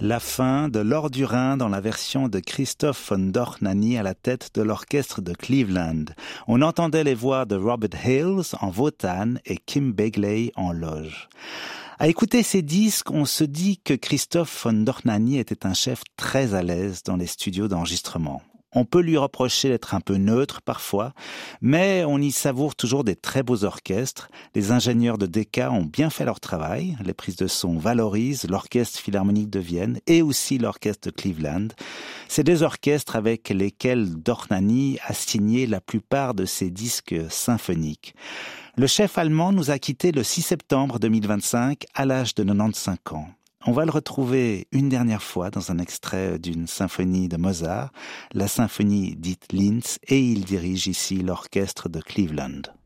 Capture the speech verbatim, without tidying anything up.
La fin de L'Or du Rhin dans la version de Christoph von Dohnanyi à la tête de l'orchestre de Cleveland. On entendait les voix de Robert Hales en Wotan et Kim Begley en loge. À écouter ces disques, on se dit que Christoph von Dohnanyi était un chef très à l'aise dans les studios d'enregistrement. On peut lui reprocher d'être un peu neutre parfois, mais on y savoure toujours des très beaux orchestres. Les ingénieurs de Decca ont bien fait leur travail. Les prises de son valorisent l'Orchestre Philharmonique de Vienne et aussi l'Orchestre de Cleveland. C'est des orchestres avec lesquels Dohnanyi a signé la plupart de ses disques symphoniques. Le chef allemand nous a quittés le six septembre deux mille vingt-cinq à l'âge de quatre-vingt-quinze ans. On va le retrouver une dernière fois dans un extrait d'une symphonie de Mozart, la symphonie dite Linz, et il dirige ici l'orchestre de Cleveland.